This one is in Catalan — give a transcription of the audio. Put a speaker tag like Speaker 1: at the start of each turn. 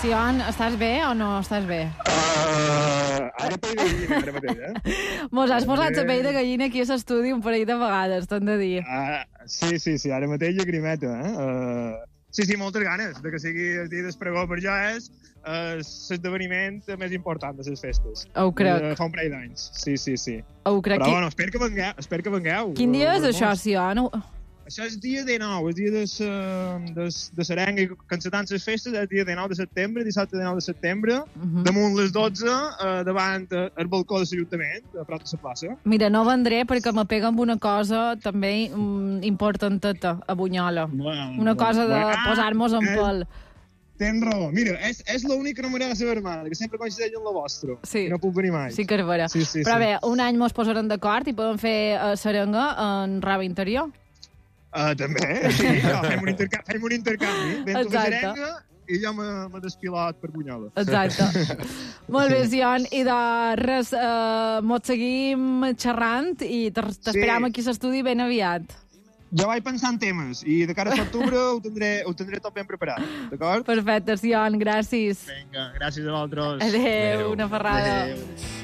Speaker 1: Jon, estàs bé o no estàs bé?
Speaker 2: Ara pell de gallina, ara mateix,
Speaker 1: Mos has posat la pell de gallina aquí a l'estudi un parell de vegades, t'han de dir.
Speaker 2: Sí, ara mateix llagrimeta, Sí, moltes ganes de que sigui el dia d'Espregó, per jo és l'esdeveniment més important de les festes.
Speaker 1: Ho crec.
Speaker 2: Fa un parell d'anys, sí.
Speaker 1: Ho crec.
Speaker 2: Però bueno, espero que vengueu.
Speaker 1: Quin dia és això, Sion?
Speaker 2: Això és dia 19, és dia de Serenga, que encetant les festes, és dia 19 de setembre, dissabte 19 de setembre, damunt les 12, davant el balcó de l'Ajuntament, a prop de la plaça.
Speaker 1: Mira, no vendré perquè me pega amb una cosa també importanteta a Bunyola. Una cosa de posar-nos en pèl.
Speaker 2: Tens raó. Mira, és l'únic que no m'agrada la seva hermana, que sempre coincideix amb la vostra.
Speaker 1: Sí.
Speaker 2: I no puc venir mai.
Speaker 1: Sí que és vera.
Speaker 2: Sí.
Speaker 1: Però bé, un any mos posarem d'acord i podem fer serenga en roba interior.
Speaker 2: També, sí. Fem un intercanvi. Vento que serenga i jo me despilot per Bunyola.
Speaker 1: Exacte. Molt bé, Sion. I de res, mos seguim xerrant i t'esperam aquí a l'estudi ben aviat.
Speaker 2: Jo vaig pensar en temes i de cara a l'octubre ho tindré tot ben preparat, d'acord?
Speaker 1: Perfecte, Sion, gràcies.
Speaker 2: Vinga, gràcies a vosaltres.
Speaker 1: Adéu, una ferrada.
Speaker 2: Adéu.